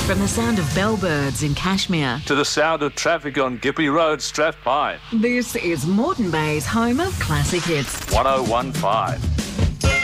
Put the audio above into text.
From the sound of bellbirds in Kashmir to the sound of traffic on Gippy Road, Strathpine. This is Moreton Bay's home of classic hits. 1015.